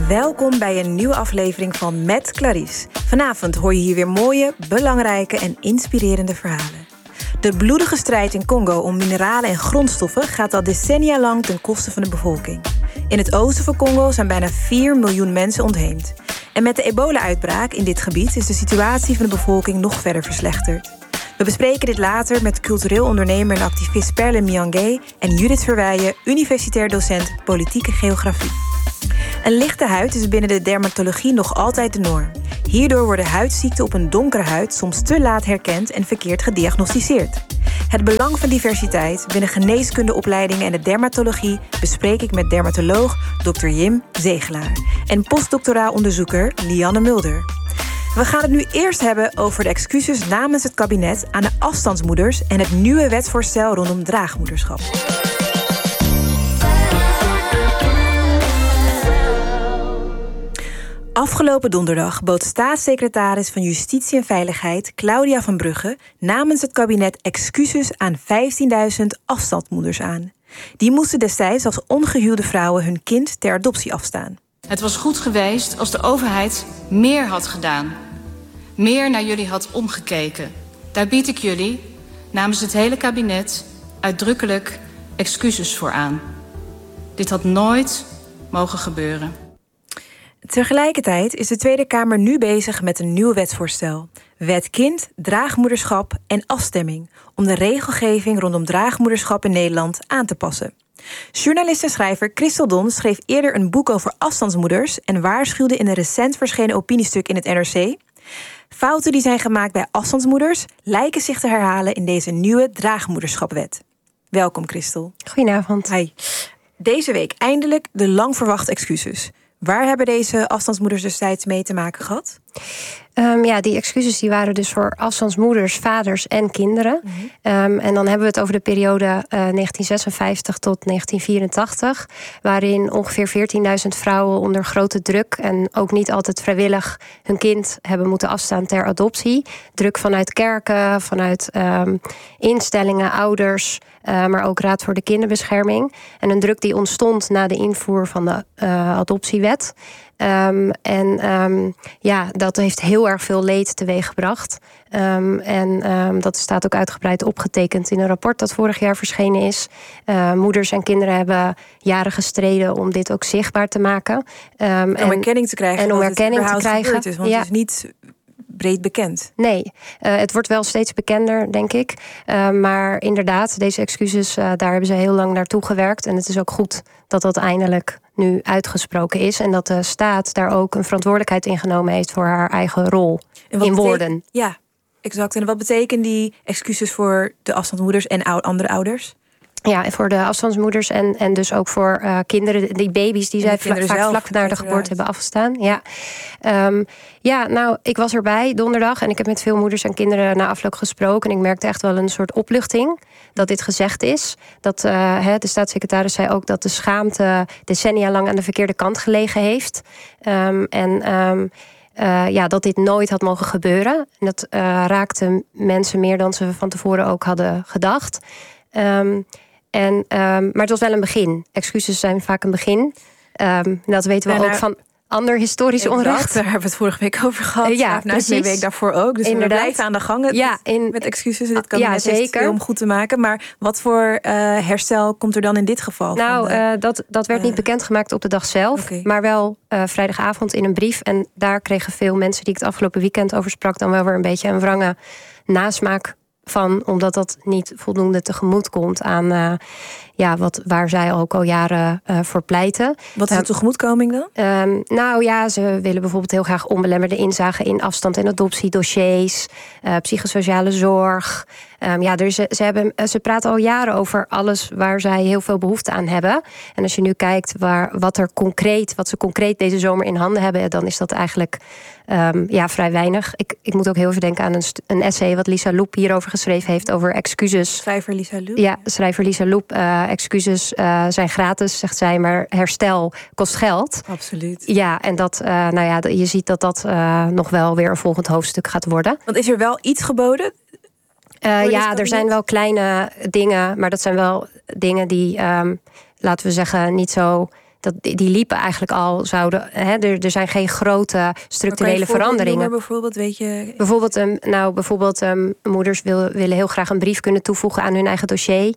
Welkom bij een nieuwe aflevering van Met Clarice. Vanavond hoor je hier weer mooie, belangrijke en inspirerende verhalen. De bloedige strijd in Congo om mineralen en grondstoffen gaat al decennia lang ten koste van de bevolking. In het oosten van Congo zijn bijna 4 miljoen mensen ontheemd. En met de ebola-uitbraak in dit gebied is de situatie van de bevolking nog verder verslechterd. We bespreken dit later met cultureel ondernemer en activist Perle Miangé en Judith Verweijen, universitair docent politieke geografie. Een lichte huid is binnen de dermatologie nog altijd de norm. Hierdoor worden huidziekten op een donkere huid soms te laat herkend en verkeerd gediagnosticeerd. Het belang van diversiteit binnen geneeskundeopleidingen en de dermatologie bespreek ik met dermatoloog Dr. Jim Zegelaar en postdoctoraal onderzoeker Lianne Mulder. We gaan het nu eerst hebben over de excuses namens het kabinet aan de afstandsmoeders en het nieuwe wetsvoorstel rondom draagmoederschap. Afgelopen donderdag bood staatssecretaris van Justitie en Veiligheid Claudia van Brugge namens het kabinet excuses aan 15.000 afstandsmoeders aan. Die moesten destijds als ongehuwde vrouwen hun kind ter adoptie afstaan. Het was goed geweest als de overheid meer had gedaan. Meer naar jullie had omgekeken. Daar bied ik jullie, namens het hele kabinet, uitdrukkelijk excuses voor aan. Dit had nooit mogen gebeuren. Tegelijkertijd is de Tweede Kamer nu bezig met een nieuw wetsvoorstel. Wet kind, draagmoederschap en afstemming, om de regelgeving rondom draagmoederschap in Nederland aan te passen. Journalist en schrijver Christel Don schreef eerder een boek over afstandsmoeders en waarschuwde in een recent verschenen opiniestuk in het NRC. Fouten die zijn gemaakt bij afstandsmoeders lijken zich te herhalen in deze nieuwe draagmoederschapwet. Welkom, Christel. Goedenavond. Hi. Deze week eindelijk de lang verwachte excuses. Waar hebben deze afstandsmoeders destijds mee te maken gehad? Die excuses die waren dus voor afstandsmoeders, vaders en kinderen. En dan hebben we het over de periode 1956 tot 1984... waarin ongeveer 14.000 vrouwen onder grote druk en ook niet altijd vrijwillig hun kind hebben moeten afstaan ter adoptie. Druk vanuit kerken, vanuit instellingen, ouders, maar ook Raad voor de Kinderbescherming. En een druk die ontstond na de invoer van de adoptiewet. Dat heeft heel erg veel leed teweeggebracht. Dat staat ook uitgebreid opgetekend in een rapport dat vorig jaar verschenen is. Moeders en kinderen hebben jaren gestreden om dit ook zichtbaar te maken. Om erkenning te krijgen. En om erkenning te krijgen. Is, want het is niet breed bekend. Nee, het wordt wel steeds bekender, denk ik. Maar inderdaad, deze excuses, daar hebben ze heel lang naartoe gewerkt. En het is ook goed dat dat eindelijk nu uitgesproken is. En dat de staat daar ook een verantwoordelijkheid in genomen heeft voor haar eigen rol in woorden. Ja, exact. En wat betekenen die excuses voor de afstandsmoeders en andere ouders? Ja, voor de afstandsmoeders en dus ook voor kinderen, die baby's die zij vaak vlak na de geboorte hebben afgestaan. Ja. Ik was erbij donderdag en ik heb met veel moeders en kinderen na afloop gesproken. En ik merkte echt wel een soort opluchting dat dit gezegd is. Dat de staatssecretaris zei ook dat de schaamte decennia lang aan de verkeerde kant gelegen heeft. Dat dit nooit had mogen gebeuren. En dat raakte mensen meer dan ze van tevoren ook hadden gedacht. Maar het was wel een begin. Excuses zijn vaak een begin. Dat weten we ook van ander historisch onrecht. Daar hebben we het vorige week over gehad. De week daarvoor ook. Dus we blijven aan de gang met excuses. Dit kabinet heeft veel om goed te maken. Maar wat voor herstel komt er dan in dit geval? Dat werd niet bekendgemaakt op de dag zelf. Okay. Maar wel vrijdagavond in een brief. En daar kregen veel mensen die ik het afgelopen weekend over sprak dan wel weer een beetje een wrange nasmaak van, omdat dat niet voldoende tegemoet komt aan waar zij ook al jaren voor pleiten. Wat is de tegemoetkoming dan? Ze willen bijvoorbeeld heel graag onbelemmerde inzage in afstand- en adoptiedossiers, psychosociale zorg. Ze praten al jaren over alles waar zij heel veel behoefte aan hebben. En als je nu kijkt wat ze concreet deze zomer in handen hebben, dan is dat eigenlijk vrij weinig. Ik moet ook heel even denken aan een essay wat Lisa Loep hierover geschreven heeft over excuses. Schrijver Lisa Loep? Ja, schrijver Lisa Loep. Excuses zijn gratis, zegt zij, maar herstel kost geld. Absoluut. Ja, en je ziet dat nog wel weer een volgend hoofdstuk gaat worden. Want is er wel iets geboden? Er zijn wel kleine dingen, maar dat zijn wel dingen die, laten we zeggen, niet zo die liepen eigenlijk al, er zijn geen grote structurele veranderingen. Bijvoorbeeld, weet je... Bijvoorbeeld, moeders willen heel graag een brief kunnen toevoegen aan hun eigen dossier.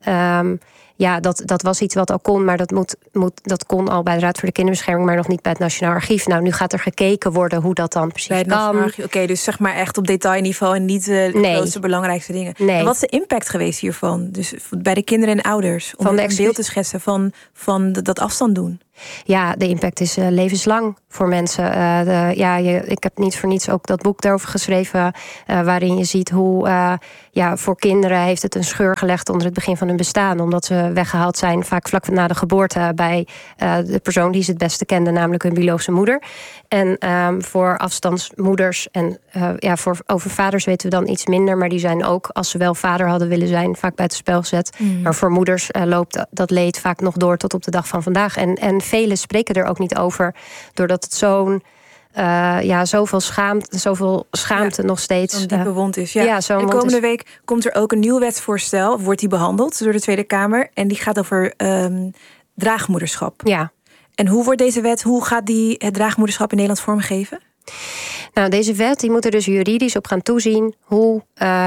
Dat was iets wat al kon, maar dat kon al bij de Raad voor de Kinderbescherming, maar nog niet bij het Nationaal Archief. Nou, nu gaat er gekeken worden hoe dat dan precies kan. Oké, dus zeg maar echt op detailniveau en niet de grootste belangrijkste dingen. Nee. En wat is de impact geweest hiervan? Dus bij de kinderen en ouders, om een beeld te schetsen van dat afstand doen. Ja, de impact is levenslang voor mensen. Ik heb niet voor niets ook dat boek daarover geschreven, waarin je ziet hoe voor kinderen heeft het een scheur gelegd onder het begin van hun bestaan, omdat ze weggehaald zijn, vaak vlak na de geboorte, bij de persoon die ze het beste kenden, namelijk hun biologische moeder. En voor afstandsmoeders en over vaders weten we dan iets minder, maar die zijn ook, als ze wel vader hadden willen zijn, vaak buitenspel gezet. Maar voor moeders loopt dat leed vaak nog door tot op de dag van vandaag. En velen spreken er ook niet over, doordat het zoveel schaamte nog steeds... Een diepe wond is, en komende week komt er ook een nieuw wetsvoorstel, wordt die behandeld door de Tweede Kamer, en die gaat over draagmoederschap. Ja. En hoe gaat die het draagmoederschap in Nederland vormgeven? Nou, deze wet die moet er dus juridisch op gaan toezien hoe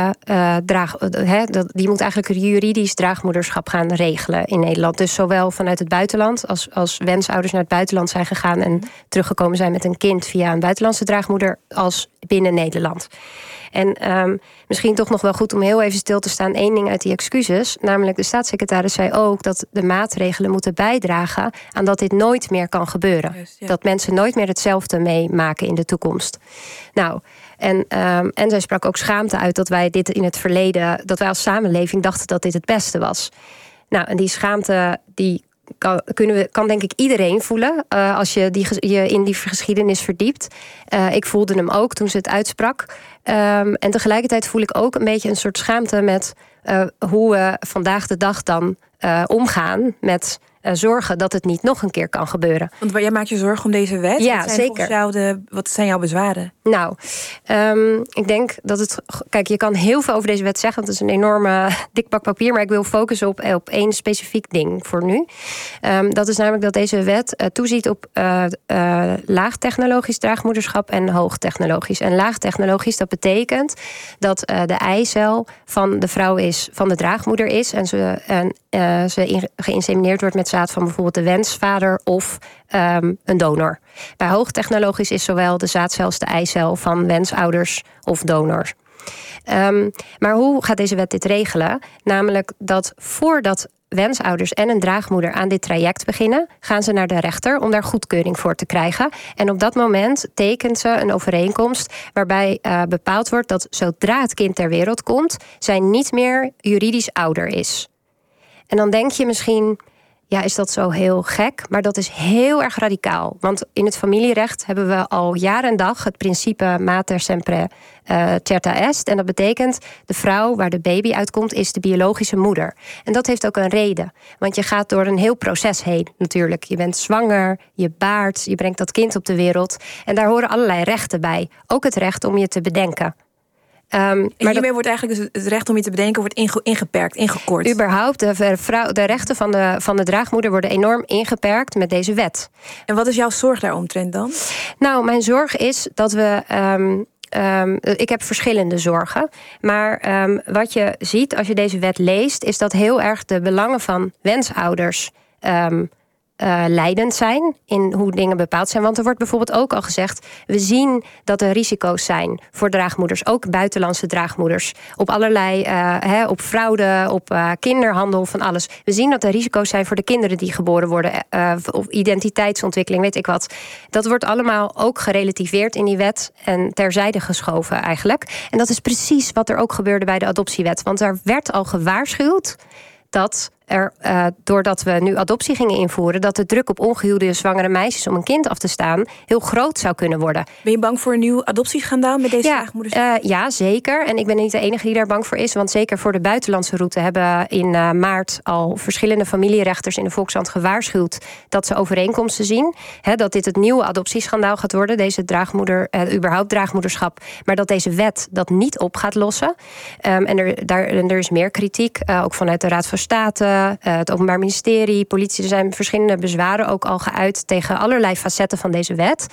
die moet eigenlijk juridisch draagmoederschap gaan regelen in Nederland. Dus zowel vanuit het buitenland, als wensouders naar het buitenland zijn gegaan en teruggekomen zijn met een kind via een buitenlandse draagmoeder, als binnen Nederland. En misschien toch nog wel goed om heel even stil te staan, 1 ding uit die excuses. Namelijk, de staatssecretaris zei ook dat de maatregelen moeten bijdragen aan dat dit nooit meer kan gebeuren. Juist, ja. Dat mensen nooit meer hetzelfde meemaken in de toekomst. Nou, en zij sprak ook schaamte uit dat wij dit in het verleden, dat wij als samenleving dachten dat dit het beste was. Nou, en die schaamte, die kan denk ik iedereen voelen als je in die geschiedenis verdiept. Ik voelde hem ook toen ze het uitsprak. En tegelijkertijd voel ik ook een beetje een soort schaamte met hoe we vandaag de dag dan omgaan met zorgen dat het niet nog een keer kan gebeuren. Want jij maakt je zorgen om deze wet? Ja, zeker. Wat zijn jouw bezwaren? Nou, ik denk dat het... Kijk, je kan heel veel over deze wet zeggen, want het is een enorme dik pak papier, maar ik wil focussen op 1 specifiek ding voor nu. Dat is namelijk dat deze wet toeziet op laagtechnologisch draagmoederschap en hoogtechnologisch. En laagtechnologisch, dat betekent dat de eicel van de vrouw is, van de draagmoeder is, en ze geïnsemineerd wordt met zaad van bijvoorbeeld de wensvader of een donor. Bij hoogtechnologisch is zowel de zaadcel als de eicel van wensouders of donors. Maar hoe gaat deze wet dit regelen? Namelijk dat voordat wensouders en een draagmoeder aan dit traject beginnen, gaan ze naar de rechter om daar goedkeuring voor te krijgen. En op dat moment tekent ze een overeenkomst waarbij bepaald wordt dat zodra het kind ter wereld komt, zij niet meer juridisch ouder is. En dan denk je misschien, ja, is dat zo heel gek? Maar dat is heel erg radicaal. Want in het familierecht hebben we al jaar en dag het principe mater sempre certa est. En dat betekent, de vrouw waar de baby uitkomt is de biologische moeder. En dat heeft ook een reden. Want je gaat door een heel proces heen natuurlijk. Je bent zwanger, je baart, je brengt dat kind op de wereld. En daar horen allerlei rechten bij. Ook het recht om je te bedenken. En hiermee wordt eigenlijk dus het recht om je te bedenken wordt ingeperkt, ingekort. Überhaupt, de rechten van de draagmoeder worden enorm ingeperkt met deze wet. En wat is jouw zorg daaromtrent dan? Nou, mijn zorg is dat we... ik heb verschillende zorgen. Maar wat je ziet als je deze wet leest, is dat heel erg de belangen van wensouders leidend zijn in hoe dingen bepaald zijn. Want er wordt bijvoorbeeld ook al gezegd, we zien dat er risico's zijn voor draagmoeders, ook buitenlandse draagmoeders, op allerlei, op fraude, op kinderhandel, van alles. We zien dat er risico's zijn voor de kinderen die geboren worden, of identiteitsontwikkeling, weet ik wat. Dat wordt allemaal ook gerelativeerd in die wet en terzijde geschoven eigenlijk. En dat is precies wat er ook gebeurde bij de adoptiewet. Want er werd al gewaarschuwd dat er, doordat we nu adoptie gingen invoeren, dat de druk op ongehuwde zwangere meisjes om een kind af te staan heel groot zou kunnen worden. Ben je bang voor een nieuw adoptieschandaal met deze draagmoeders? Ja, zeker. En ik ben niet de enige die daar bang voor is. Want zeker voor de buitenlandse route hebben in maart al verschillende familierechters in de Volkskrant gewaarschuwd dat ze overeenkomsten zien. Dat dit het nieuwe adoptieschandaal gaat worden, deze überhaupt draagmoederschap. Maar dat deze wet dat niet op gaat lossen. En er is meer kritiek, ook vanuit de Raad van State. gemeente, het Openbaar Ministerie, politie. Er zijn verschillende bezwaren ook al geuit tegen allerlei facetten van deze wet.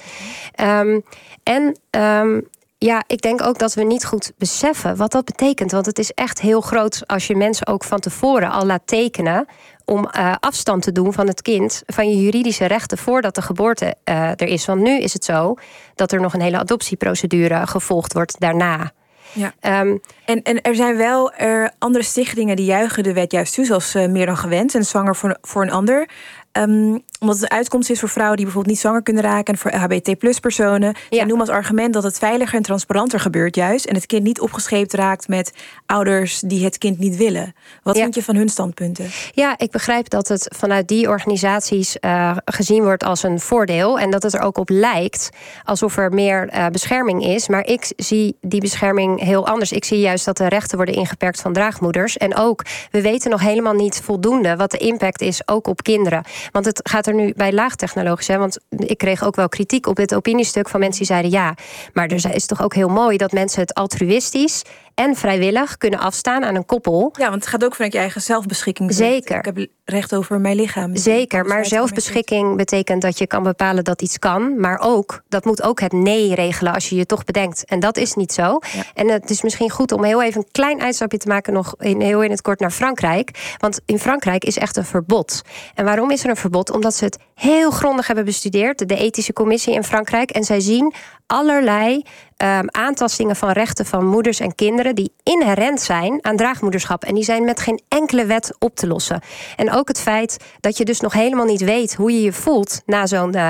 Ja, ik denk ook dat we niet goed beseffen wat dat betekent. Want het is echt heel groot als je mensen ook van tevoren al laat tekenen om afstand te doen van het kind, van je juridische rechten voordat de geboorte er is. Want nu is het zo dat er nog een hele adoptieprocedure gevolgd wordt daarna. Ja. En er zijn wel andere stichtingen die juichen de wet juist toe, zoals Meer dan Gewend en Zwanger voor een ander. Omdat het een uitkomst is voor vrouwen die bijvoorbeeld niet zwanger kunnen raken en voor HBT+-personen. Ja. Noem als argument dat het veiliger en transparanter gebeurt juist en het kind niet opgescheept raakt met ouders die het kind niet willen. Wat vind je van hun standpunten? Ja, ik begrijp dat het vanuit die organisaties gezien wordt als een voordeel en dat het er ook op lijkt alsof er meer bescherming is. Maar ik zie die bescherming heel anders. Ik zie juist dat de rechten worden ingeperkt van draagmoeders. En ook, we weten nog helemaal niet voldoende wat de impact is, ook op kinderen. Want het gaat er nu bij laagtechnologisch. Want ik kreeg ook wel kritiek op dit opiniestuk van mensen die zeiden ja, maar er is toch ook heel mooi dat mensen het altruïstisch en vrijwillig kunnen afstaan aan een koppel. Ja, want het gaat ook vanuit je eigen zelfbeschikking. Zeker. Ik heb recht over mijn lichaam. Zeker, maar zelfbeschikking betekent dat je kan bepalen dat iets kan. Maar ook, dat moet ook het nee regelen als je je toch bedenkt. En dat is niet zo. Ja. En het is misschien goed om heel even een klein uitstapje te maken nog heel in het kort naar Frankrijk. Want in Frankrijk is echt een verbod. En waarom is er een verbod? Omdat ze het heel grondig hebben bestudeerd. De ethische commissie in Frankrijk. En zij zien allerlei aantastingen van rechten van moeders en kinderen die inherent zijn aan draagmoederschap. En die zijn met geen enkele wet op te lossen. En ook het feit dat je dus nog helemaal niet weet hoe je je voelt na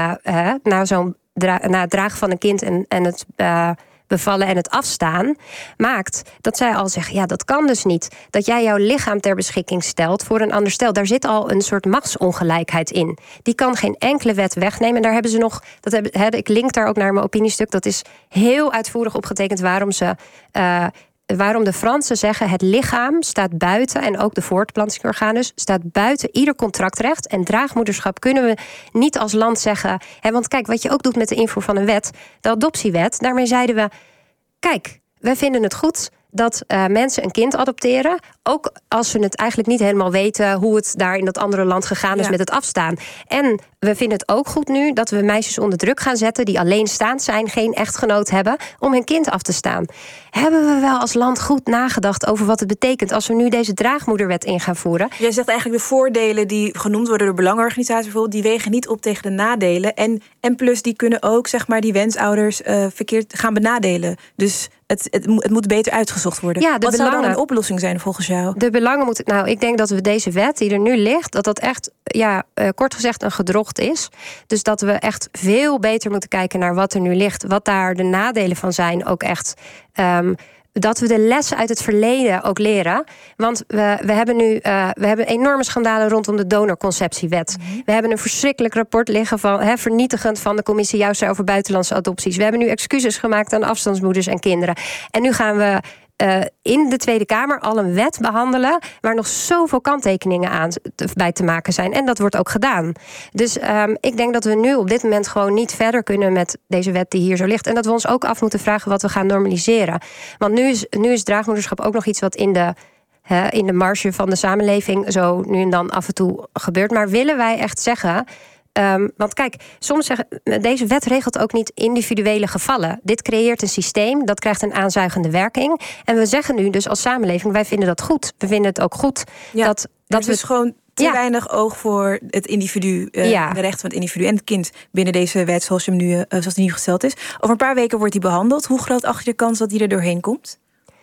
het dragen van een kind en het bevallen en het afstaan, maakt dat zij al zeggen, ja, dat kan dus niet. Dat jij jouw lichaam ter beschikking stelt voor een ander stel. Daar zit al een soort machtsongelijkheid in. Die kan geen enkele wet wegnemen. En daar hebben ze nog, ik link daar ook naar mijn opiniestuk, dat is heel uitvoerig opgetekend waarom de Fransen zeggen het lichaam staat buiten, en ook de voortplantingsorganen staat buiten ieder contractrecht. En draagmoederschap kunnen we niet als land zeggen. Want kijk, wat je ook doet met de invoer van een wet, de adoptiewet, daarmee zeiden we, kijk, wij vinden het goed dat mensen een kind adopteren, ook als ze het eigenlijk niet helemaal weten hoe het daar in dat andere land gegaan is met het afstaan. En we vinden het ook goed nu dat we meisjes onder druk gaan zetten die alleenstaand zijn, geen echtgenoot hebben, om hun kind af te staan. Hebben we wel als land goed nagedacht over wat het betekent als we nu deze draagmoederwet in gaan voeren? Jij zegt eigenlijk de voordelen die genoemd worden door belangenorganisaties bijvoorbeeld, die wegen niet op tegen de nadelen. En plus die kunnen ook, zeg maar, die wensouders verkeerd gaan benadelen. Dus het moet beter uitgezocht worden. Ja, wat zou dan een oplossing zijn volgens jou? De belangen moeten. Nou, ik denk dat we deze wet die er nu ligt, dat echt, kort gezegd, een gedrocht is. Dus dat we echt veel beter moeten kijken naar wat er nu ligt, wat daar de nadelen van zijn, ook echt. Dat we de lessen uit het verleden ook leren. Want we hebben enorme schandalen rondom de donorconceptiewet. Mm-hmm. We hebben een verschrikkelijk rapport liggen van vernietigend van de commissie juist over buitenlandse adopties. We hebben nu excuses gemaakt aan afstandsmoeders en kinderen. En nu gaan we in de Tweede Kamer al een wet behandelen waar nog zoveel kanttekeningen bij te maken zijn. En dat wordt ook gedaan. Dus ik denk dat we nu op dit moment gewoon niet verder kunnen met deze wet die hier zo ligt. En dat we ons ook af moeten vragen wat we gaan normaliseren. Want nu is draagmoederschap ook nog iets wat in de marge van de samenleving zo nu en dan af en toe gebeurt. Maar willen wij echt zeggen, want kijk, soms zeggen, deze wet regelt ook niet individuele gevallen. Dit creëert een systeem, dat krijgt een aanzuigende werking. En we zeggen nu dus als samenleving, wij vinden dat goed. We vinden het ook goed dat we dus gewoon te weinig oog voor het individu, de rechten van het individu en het kind binnen deze wet zoals die nu gesteld is. Over een paar weken wordt die behandeld. Hoe groot acht je de kans dat die er doorheen komt?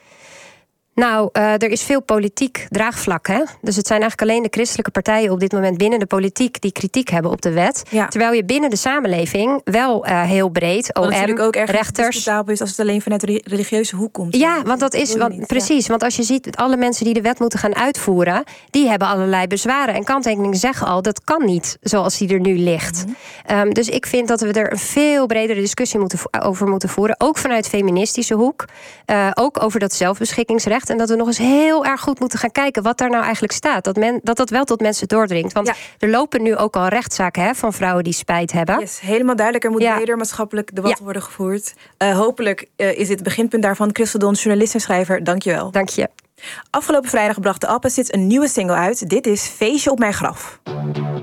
Nou, er is veel politiek draagvlak, hè? Dus het zijn eigenlijk alleen de christelijke partijen op dit moment binnen de politiek die kritiek hebben op de wet. Ja. Terwijl je binnen de samenleving wel heel breed, OM, natuurlijk ook rechters, discutabel is als het alleen vanuit de religieuze hoek komt. Ja, want dat is precies. Want als je ziet, alle mensen die de wet moeten gaan uitvoeren, die hebben allerlei bezwaren en kanttekeningen zeggen al, dat kan niet zoals die er nu ligt. Mm-hmm. Dus ik vind dat we er een veel bredere discussie over moeten voeren, ook vanuit feministische hoek, ook over dat zelfbeschikkingsrecht. En dat we nog eens heel erg goed moeten gaan kijken wat daar nou eigenlijk staat. Dat wel tot mensen doordringt. Want er lopen nu ook al rechtszaken van vrouwen die spijt hebben. Yes, helemaal duidelijk. Er moet breder maatschappelijk debat worden gevoerd. Hopelijk is dit het beginpunt daarvan. Christel Dons, journalist en schrijver. Dank je wel. Dank je. Afgelopen vrijdag bracht de Opposites een nieuwe single uit. Dit is Feestje op mijn graf.